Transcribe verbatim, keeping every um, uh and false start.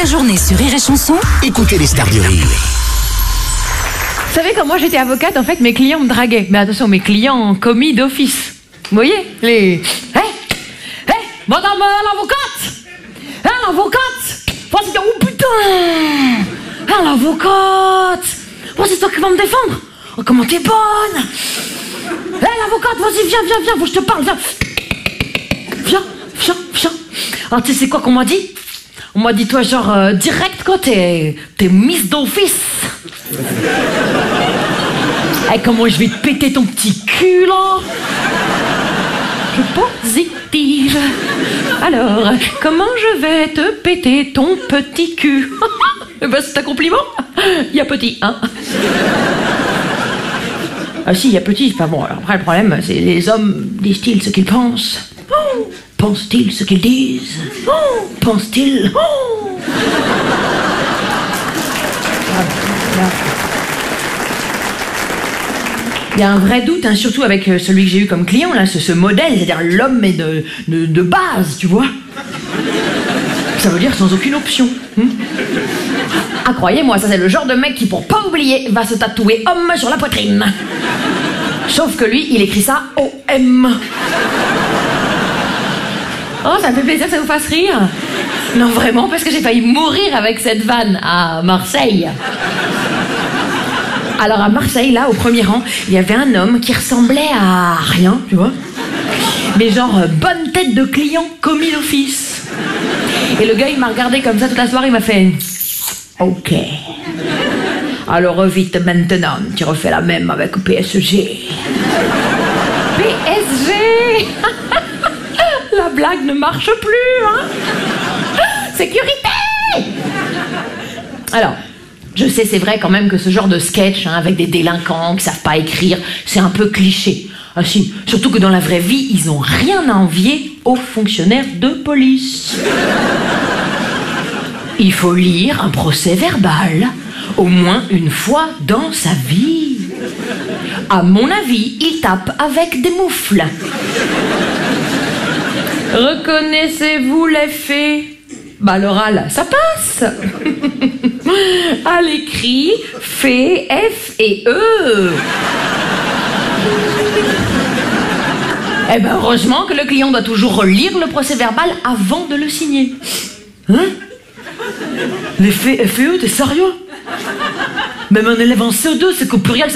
la journée sur Rire et Chanson, écoutez les stars du rire. Vous savez, quand moi j'étais avocate, en fait, mes clients me draguaient. Mais attention, mes clients commis d'office. Vous voyez les... Hé Hé Madame euh, l'avocate Hein, l'avocate Voici... Oh putain Hein, l'avocate Bon, c'est toi qui vas me défendre. Oh, comment t'es bonne. Hé, l'avocate, vas-y, viens, viens, viens, faut que je te parle, viens. Viens, viens, viens. Alors, tu sais quoi qu'on m'a dit? On m'a dit, toi, genre, euh, direct, quoi, t'es... T'es Miss d'office. Eh, comment je vais te péter ton petit cul, là? Je suis positive. Alors, comment je vais te péter ton petit cul? Eh ben, c'est un compliment. Il y a petit, hein? Ah si, il y a petit. Enfin bon, alors après, le problème, c'est les hommes disent-ils ce qu'ils pensent? Oh, pensent-ils ce qu'ils disent? Oh, pensent-ils? Oh. Il y a un vrai doute, hein, surtout avec celui que j'ai eu comme client, là, ce, ce modèle, c'est-à-dire l'homme est de, de, de base, tu vois. Ça veut dire sans aucune option. Hmm. Ah, croyez-moi, ça c'est le genre de mec qui, pour pas oublier, va se tatouer homme sur la poitrine. Sauf que lui, il écrit ça O M. Oh, ça me fait plaisir que ça vous fasse rire. Non, vraiment, parce que j'ai failli mourir avec cette vanne à Marseille. Alors à Marseille, là, au premier rang, il y avait un homme qui ressemblait à rien, tu vois. Mais genre, euh, bonne tête de client commis d'office. Et le gars, il m'a regardé comme ça toute la soirée, il m'a fait... Ok. Alors vite maintenant, tu refais la même avec P S G. P S G. La blague ne marche plus, hein. Sécurité. Alors... Je sais, c'est vrai quand même que ce genre de sketch, hein, avec des délinquants qui savent pas écrire, c'est un peu cliché. Ah si, surtout que dans la vraie vie, ils ont rien à envier aux fonctionnaires de police. Il faut lire un procès verbal au moins une fois dans sa vie. À mon avis, ils tapent avec des moufles. Reconnaissez-vous les faits? Bah l'oral, ça passe. À l'écrit, fait F et E. Eh ben heureusement que le client doit toujours relire le procès verbal avant de le signer. Hein? Les faits F et E, t'es sérieux? Même un élève en C E deux, c'est qu'au pluriel, ça